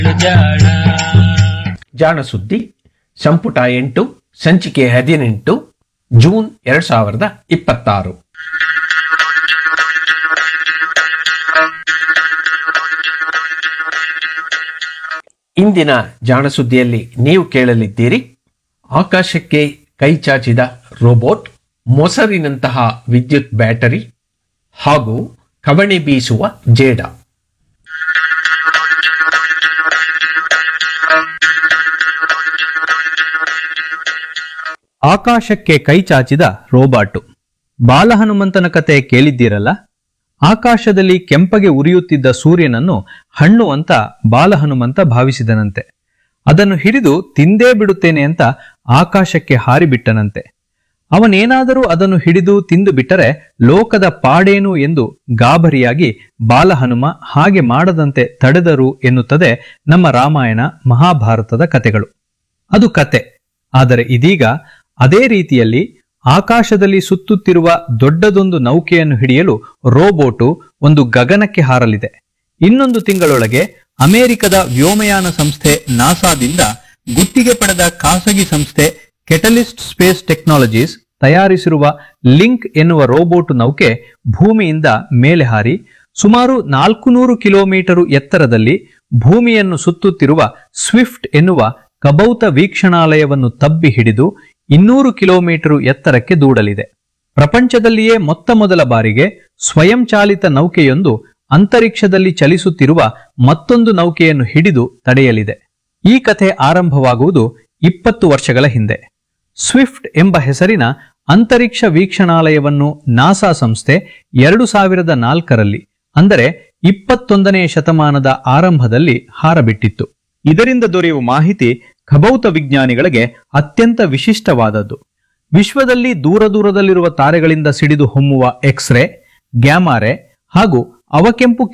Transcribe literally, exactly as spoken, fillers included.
ಜಾಣ ಜಾಣ ಸುದ್ದಿ ಸಂಪುಟ ಎಂಟು ಸಂಚಿಕೆ ಹದಿನೆಂಟು ಜೂನ್ ಎರಡ್ ಸಾವಿರದ ಇಪ್ಪತ್ತಾರು. ಇಂದಿನ ಜಾಣ ಸುದ್ದಿಯಲ್ಲಿ ನೀವು ಕೇಳಲಿದ್ದೀರಿ: ಆಕಾಶಕ್ಕೆ ಕೈ ಚಾಚಿದ ರೋಬೋಟ್, ಮೊಸರಿನಂತಹ ವಿದ್ಯುತ್ ಬ್ಯಾಟರಿ ಹಾಗೂ ಕವಣೆ ಬೀಸುವ ಜೇಡ. ಆಕಾಶಕ್ಕೆ ಕೈ ಚಾಚಿದ ರೋಬಾಟು. ಬಾಲಹನುಮಂತನ ಕತೆ ಕೇಳಿದ್ದೀರಲ್ಲ? ಆಕಾಶದಲ್ಲಿ ಕೆಂಪಗೆ ಉರಿಯುತ್ತಿದ್ದ ಸೂರ್ಯನನ್ನು ಹಣ್ಣು ಅಂತ ಬಾಲಹನುಮಂತ ಭಾವಿಸಿದನಂತೆ. ಅದನ್ನು ಹಿಡಿದು ತಿಂದೇ ಬಿಡುತ್ತೇನೆ ಅಂತ ಆಕಾಶಕ್ಕೆ ಹಾರಿಬಿಟ್ಟನಂತೆ. ಅವನೇನಾದರೂ ಅದನ್ನು ಹಿಡಿದು ತಿಂದು ಬಿಟ್ಟರೆ ಲೋಕದ ಪಾಡೇನು ಎಂದು ಗಾಬರಿಯಾಗಿ ಬಾಲಹನುಮ ಹಾಗೆ ಮಾಡದಂತೆ ತಡೆದರು ಎನ್ನುತ್ತದೆ ನಮ್ಮ ರಾಮಾಯಣ ಮಹಾಭಾರತದ ಕತೆಗಳು. ಅದು ಕತೆ. ಆದರೆ ಇದೀಗ ಅದೇ ರೀತಿಯಲ್ಲಿ ಆಕಾಶದಲ್ಲಿ ಸುತ್ತುತ್ತಿರುವ ದೊಡ್ಡದೊಂದು ನೌಕೆಯನ್ನು ಹಿಡಿಯಲು ರೋಬೋಟು ಒಂದು ಗಗನಕ್ಕೆ ಹಾರಲಿದೆ. ಇನ್ನೊಂದು ತಿಂಗಳೊಳಗೆ ಅಮೆರಿಕದ ವ್ಯೋಮಯಾನ ಸಂಸ್ಥೆ ನಾಸಾದಿಂದ ಗುತ್ತಿಗೆ ಪಡೆದ ಖಾಸಗಿ ಸಂಸ್ಥೆ ಕೆಟಲಿಸ್ಟ್ ಸ್ಪೇಸ್ ಟೆಕ್ನಾಲಜೀಸ್ ತಯಾರಿಸಿರುವ ಲಿಂಕ್ ಎನ್ನುವ ರೋಬೋಟ್ ನೌಕೆ ಭೂಮಿಯಿಂದ ಮೇಲೆ ಹಾರಿ ಸುಮಾರು ನಾಲ್ಕು ನೂರು ಕಿಲೋಮೀಟರು ಎತ್ತರದಲ್ಲಿ ಭೂಮಿಯನ್ನು ಸುತ್ತುತ್ತಿರುವ ಸ್ವಿಫ್ಟ್ ಎನ್ನುವ ಕಬೌತ ವೀಕ್ಷಣಾಲಯವನ್ನು ತಬ್ಬಿ ಹಿಡಿದು ಇನ್ನೂರು ಕಿಲೋಮೀಟರು ಎತ್ತರಕ್ಕೆ ದೂಡಲಿದೆ. ಪ್ರಪಂಚದಲ್ಲಿಯೇ ಮೊತ್ತ ಮೊದಲ ಬಾರಿಗೆ ಸ್ವಯಂಚಾಲಿತ ನೌಕೆಯೊಂದು ಅಂತರಿಕ್ಷದಲ್ಲಿ ಚಲಿಸುತ್ತಿರುವ ಮತ್ತೊಂದು ನೌಕೆಯನ್ನು ಹಿಡಿದು ತಡೆಯಲಿದೆ. ಈ ಕಥೆ ಆರಂಭವಾಗುವುದು ಇಪ್ಪತ್ತು ವರ್ಷಗಳ ಹಿಂದೆ. ಸ್ವಿಫ್ಟ್ ಎಂಬ ಹೆಸರಿನ ಅಂತರಿಕ್ಷ ವೀಕ್ಷಣಾಲಯವನ್ನು ನಾಸಾ ಸಂಸ್ಥೆ ಎರಡು ಸಾವಿರದ ನಾಲ್ಕರಲ್ಲಿ ಅಂದರೆ ಇಪ್ಪತ್ತೊಂದನೇ ಶತಮಾನದ ಆರಂಭದಲ್ಲಿ ಹಾರಬಿಟ್ಟಿತ್ತು. ಇದರಿಂದ ದೊರೆಯುವ ಮಾಹಿತಿ ಖಭೌತ ವಿಜ್ಞಾನಿಗಳಿಗೆ ಅತ್ಯಂತ ವಿಶಿಷ್ಟವಾದದ್ದು. ವಿಶ್ವದಲ್ಲಿ ದೂರ ದೂರದಲ್ಲಿರುವ ತಾರೆಗಳಿಂದ ಸಿಡಿದು ಹೊಮ್ಮುವ ಎಕ್ಸ್ರೇ, ಗ್ಯಾಮಾರೆ ಹಾಗೂ ಅವಕೆಂಪು